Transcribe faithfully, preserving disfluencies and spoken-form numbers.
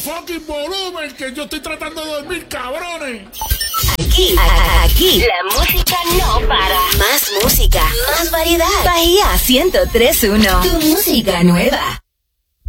fucking volumen, que yo estoy tratando de dormir, cabrones. Aquí, aquí, la música no para. Más música, más variedad. Bahía ciento tres punto uno, tu música nueva.